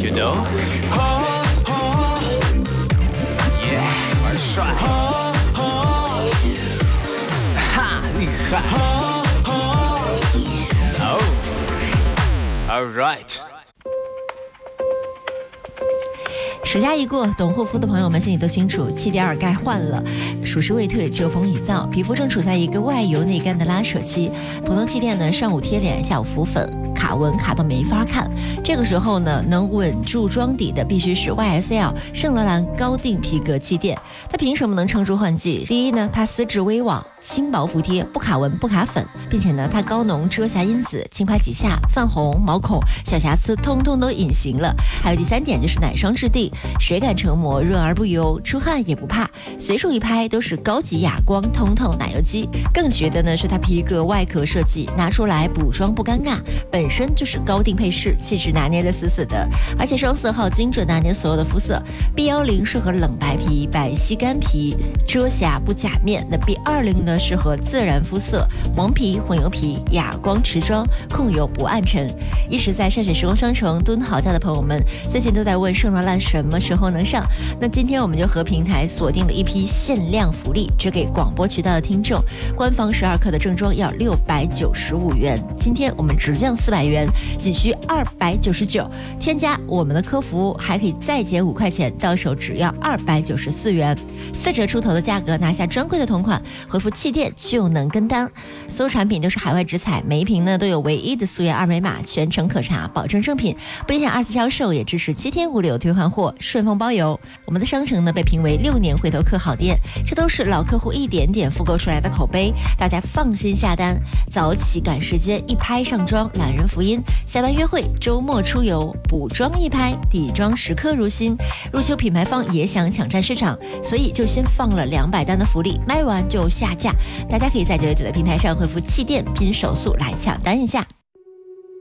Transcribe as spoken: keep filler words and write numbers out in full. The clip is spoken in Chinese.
，you know？ Yeah， 玩帅，哈，厉害。Oh， all right。 暑假一过，懂护肤的朋友们心里都清楚，气垫儿该换了。暑湿未退，秋风已燥，皮肤正处在一个外油内干的拉扯期。普通气垫呢，上午贴脸，下午浮粉，卡纹卡到没法看。这个时候呢，能稳住妆底的必须是 Y S L 圣罗兰高定皮革气垫。它凭什么能撑住换季？第一呢，它丝质微网，轻薄服帖，不卡纹不卡粉，并且呢，它高浓遮瑕因子，轻拍几下，泛红、毛孔、小瑕疵通通都隐形了。还有第三点就是奶霜质地。水感成膜，润而不油，出汗也不怕，随手一拍都是高级哑光通透奶油肌。更绝的呢是它皮革外壳设计，拿出来补妆不尴尬，本身就是高定配饰，气质拿捏的死死的，而且双色号精准拿捏所有的肤色。B 一零适合冷白皮、白皙干皮，遮瑕不假面；那 B 二十 呢适合自然肤色，黄皮、混油皮，哑光持妆，控油不暗沉。一时在山水时光商城蹲好价的朋友们，最近都在问圣罗兰什么时候能上？那今天我们就和平台锁定了一批限量福利，只给广播渠道的听众。官方十二克的正装要六百九十五元，今天我们直降四百元，仅需二百九十九。添加我们的客服还可以再减五块钱，到手只要二百九十四元，四折出头的价格拿下专柜的同款，回复气垫就能跟单。所有产品都是海外直采，每一瓶呢都有唯一的溯源二维码，全程可查，保证正品，不影响二次销售，也支持七天无理由退换货，顺丰包邮。我们的商城呢被评为六年回头客好店，这都是老客户一点点复购出来的口碑，大家放心下单。早起赶时间，一拍上妆，懒人福音；下班约会，周末出游，补妆一拍，底妆时刻如新。入秋品牌方也想抢占市场，所以就先放了两百单的福利，卖完就下架。大家可以在九九九的平台上回复气垫拼手速来抢单一下。